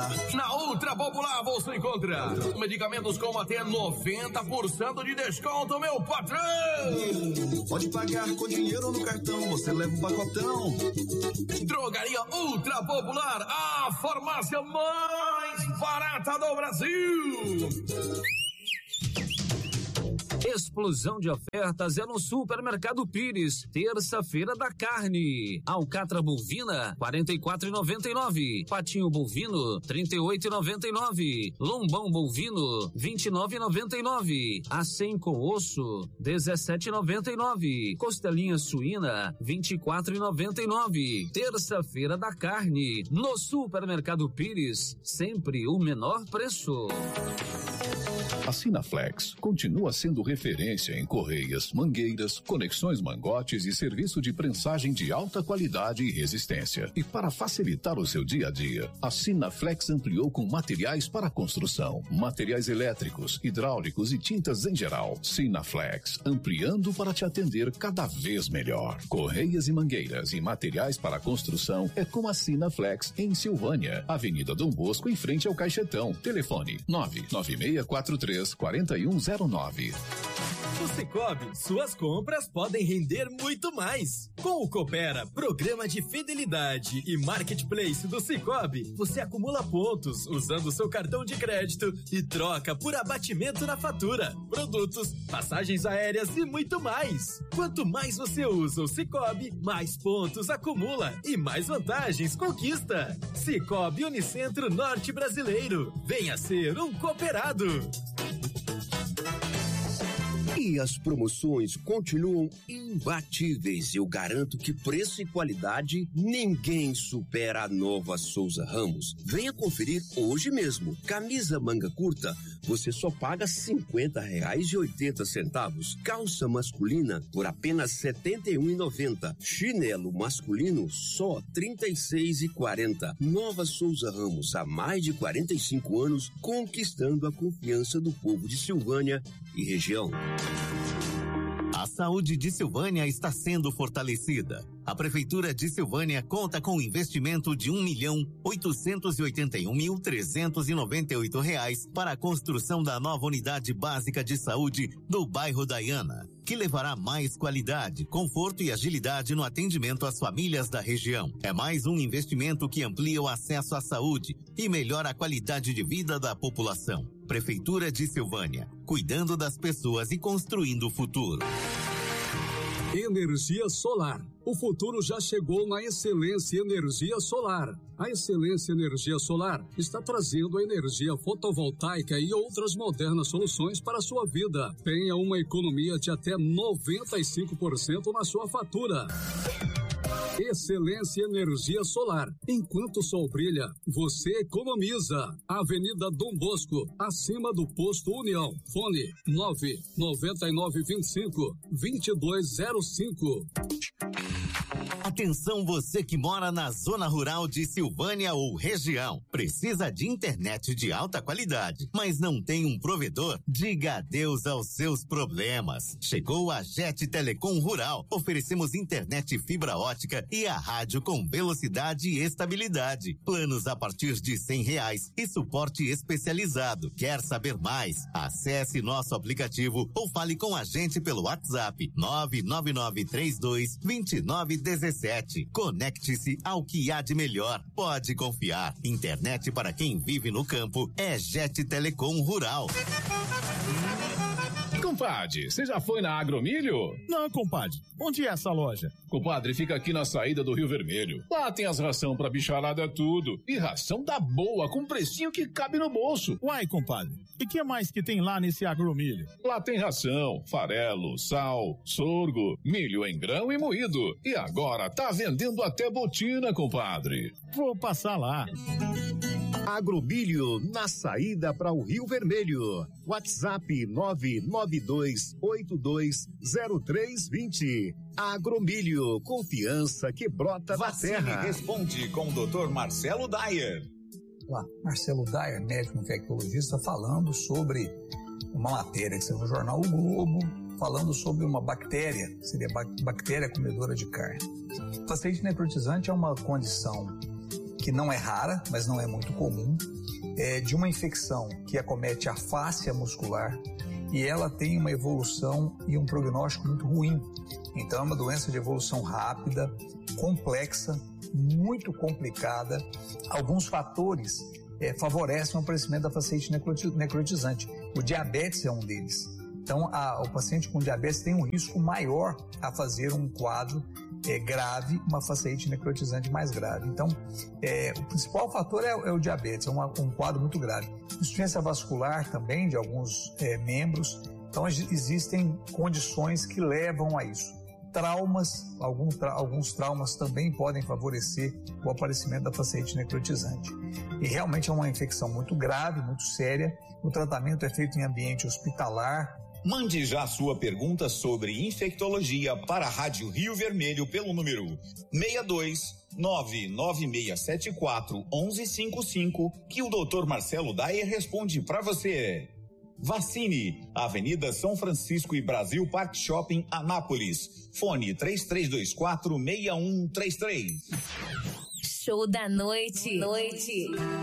Na Ultra Popular você encontra medicamentos com até 90% de desconto, meu patrão! Pode pagar com dinheiro ou no cartão, você leva um pacotão. Drogaria Ultra Popular, a farmácia mais barata do Brasil! Explosão de ofertas é no Supermercado Pires. Terça-feira da carne. Alcatra bovina, R$ 44,99. Patinho bovino, R$ 38,99. Lombão bovino, R$ 29,99. Acém com osso, R$ 17,99. Costelinha suína, R$ 24,99. Terça-feira da carne. No Supermercado Pires, sempre o menor preço. A Sinaflex continua sendo referência em correias, mangueiras, conexões mangotes e serviço de prensagem de alta qualidade e resistência. E para facilitar o seu dia a dia, a Sinaflex ampliou com materiais para construção, materiais elétricos, hidráulicos e tintas em geral. Sinaflex, ampliando para te atender cada vez melhor. Correias e mangueiras e materiais para construção é com a Sinaflex em Silvânia, Avenida Dom Bosco, em frente ao Caixetão. Telefone 99643 4109. No Sicoob, suas compras podem render muito mais. Com o Coopera, programa de fidelidade e marketplace do Sicoob, você acumula pontos usando seu cartão de crédito e troca por abatimento na fatura, produtos, passagens aéreas e muito mais. Quanto mais você usa o Sicoob, mais pontos acumula e mais vantagens conquista. Sicoob Unicentro Norte Brasileiro. Venha ser um cooperado. E as promoções continuam imbatíveis. Eu garanto que preço e qualidade ninguém supera a Nova Souza Ramos. Venha conferir hoje mesmo. Camisa manga curta, você só paga R$50,80. Calça masculina por apenas R$71,90. Chinelo masculino só R$36,40. Nova Souza Ramos, há mais de 45 anos, conquistando a confiança do povo de Silvânia e região. A saúde de Silvânia está sendo fortalecida. A Prefeitura de Silvânia conta com um investimento de R$1.881.398 para a construção da nova unidade básica de saúde do bairro Daiana, que levará mais qualidade, conforto e agilidade no atendimento às famílias da região. É mais um investimento que amplia o acesso à saúde e melhora a qualidade de vida da população. Prefeitura de Silvânia, cuidando das pessoas e construindo o futuro. Energia solar. O futuro já chegou na Excelência Energia Solar. A Excelência Energia Solar está trazendo a energia fotovoltaica e outras modernas soluções para a sua vida. Tenha uma economia de até 95% na sua fatura. Excelência Energia Solar. Enquanto o sol brilha, você economiza. Avenida Dom Bosco, acima do Posto União. Fone 99925-2205. Atenção você que mora na zona rural de Silvânia ou região. Precisa de internet de alta qualidade, mas não tem um provedor? Diga adeus aos seus problemas. Chegou a Jet Telecom Rural. Oferecemos internet fibra ótica e a rádio com velocidade e estabilidade. Planos a partir de R$100 e suporte especializado. Quer saber mais? Acesse nosso aplicativo ou fale com a gente pelo WhatsApp 999322917. Conecte-se ao que há de melhor. Pode confiar. Internet para quem vive no campo é Jet Telecom Rural. Compadre, você já foi na Agromilho? Não, compadre. Onde é essa loja? Compadre, fica aqui na saída do Rio Vermelho. Lá tem as ração pra bicharada tudo. E ração da boa, com precinho que cabe no bolso. Uai, compadre. E que mais que tem lá nesse Agromilho? Lá tem ração, farelo, sal, sorgo, milho em grão e moído. E agora tá vendendo até botina, compadre. Vou passar lá. Agromilho, na saída para o Rio Vermelho. WhatsApp 992820320. Agromilho, confiança que brota da terra. Responde com o Dr. Marcelo Dyer. Olá, Marcelo Dyer, médico infectologista, falando sobre uma matéria que saiu no jornal O Globo, falando sobre uma bactéria, seria bactéria comedora de carne. Paciente necrotizante é uma condição que não é rara, mas não é muito comum. de uma infecção que acomete a fáscia muscular e ela tem uma evolução e um prognóstico muito ruim. Então é uma doença de evolução rápida, complexa, muito complicada. Alguns fatores favorecem o aparecimento da fasciite necrotizante. O diabetes é um deles. Então o paciente com diabetes tem um risco maior a fazer um quadro grave, uma fasciite necrotizante mais grave. Então, o principal fator é o diabetes, é um quadro muito grave. Insuficiência vascular também de alguns membros. Então, existem condições que levam a isso. Traumas, alguns traumas também podem favorecer o aparecimento da fasciite necrotizante. E realmente é uma infecção muito grave, muito séria. O tratamento é feito em ambiente hospitalar. Mande já sua pergunta sobre infectologia para a Rádio Rio Vermelho pelo número 62-99674-1155 que o Dr. Marcelo Dayer responde para você. Vacine, Avenida São Francisco e Brasil Park Shopping, Anápolis. Fone 3324-6133. Show da noite.